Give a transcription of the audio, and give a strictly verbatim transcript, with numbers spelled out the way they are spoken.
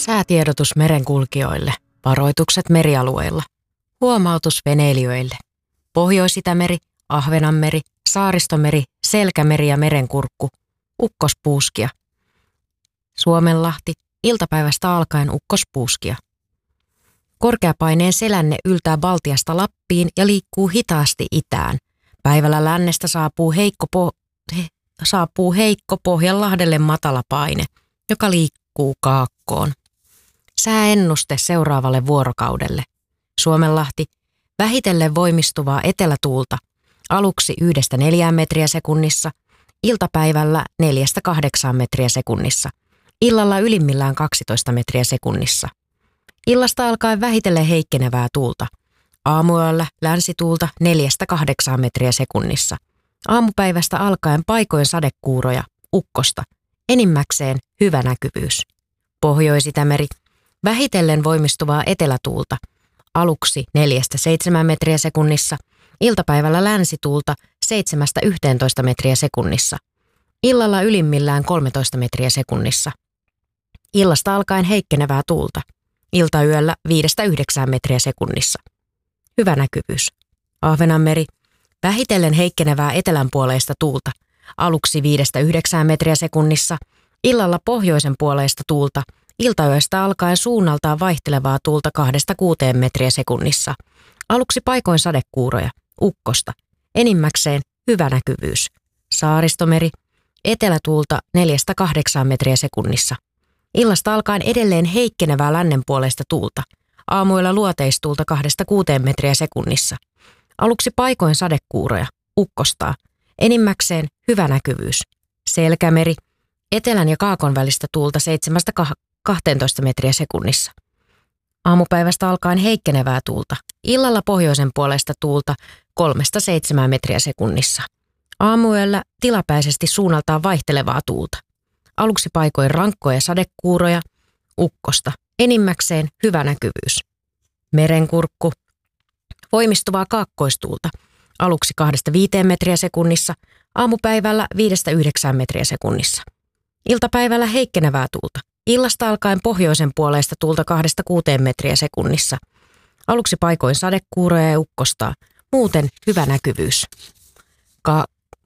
Säätiedotus merenkulkijoille, varoitukset merialueilla, huomautus veneilijöille. Pohjois-Itämeri, Ahvenanmeri, Saaristomeri, Selkämeri ja Merenkurkku, ukkospuuskia. Suomenlahti, iltapäivästä alkaen ukkospuuskia. Korkeapaineen selänne yltää Baltiasta Lappiin ja liikkuu hitaasti itään. Päivällä lännestä saapuu heikko, po- he- saapuu heikko Pohjanlahdelle matala paine, joka liikkuu kaakkoon. Sääennuste seuraavalle vuorokaudelle. Suomenlahti, vähitellen voimistuvaa etelätuulta, aluksi yhdestä neljään metriä sekunnissa, iltapäivällä neljästä kahdeksaan metriä sekunnissa, illalla ylimmillään kaksitoista metriä sekunnissa. Illasta alkaen vähitellen heikkenevää tuulta, aamuyöllä länsituulta neljästä kahdeksaan metriä sekunnissa, aamupäivästä alkaen paikoin sadekuuroja, ukkosta, enimmäkseen hyvä näkyvyys. Pohjois-Itämeri, vähitellen voimistuvaa etelätuulta, aluksi neljästä seitsemään metriä sekunnissa, iltapäivällä länsituulta seitsemästä yhteentoista metriä sekunnissa, illalla ylimmillään kolmetoista metriä sekunnissa. Illasta alkaen heikkenevää tuulta, iltayöllä viidestä yhdeksään metriä sekunnissa. Hyvä näkyvyys. Ahvenanmeri, vähitellen heikkenevää etelänpuoleista tuulta, aluksi viidestä yhdeksään metriä sekunnissa, illalla pohjoisen puoleista tuulta, iltayöstä alkaen suunnaltaan vaihtelevaa tuulta kahdesta kuuteen metriä sekunnissa. Aluksi paikoin sadekuuroja, ukkosta, enimmäkseen hyvä näkyvyys. Saaristomeri, etelätuulta neljästä kahdeksaan metriä sekunnissa. Illasta alkaen edelleen heikkenevää lännenpuoleista tuulta, aamuilla luoteistuulta kahdesta kuuteen metriä sekunnissa. Aluksi paikoin sadekuuroja, ukkostaa, enimmäkseen hyvä näkyvyys. Selkämeri, etelän ja kaakon välistä tuulta seitsemästä kahteentoista metriä sekunnissa. Aamupäivästä alkaen heikkenevää tuulta, illalla pohjoisen puolesta tuulta kolmesta seitsemään metriä sekunnissa. Aamuyöllä tilapäisesti suunnaltaan vaihtelevaa tuulta. Aluksi paikoin rankkoja sadekuuroja, ukkosta, enimmäkseen hyvä näkyvyys. Merenkurkku, voimistuvaa kaakkoistuulta, aluksi kahdesta viiteen metriä sekunnissa, aamupäivällä viidestä yhdeksään metriä sekunnissa. Iltapäivällä heikkenevää tuulta, illasta alkaen pohjoisen puoleista tuulta kahdesta kuuteen metriä sekunnissa. Aluksi paikoin sadekuuroja ja ukkostaa, muuten hyvä näkyvyys. Ka-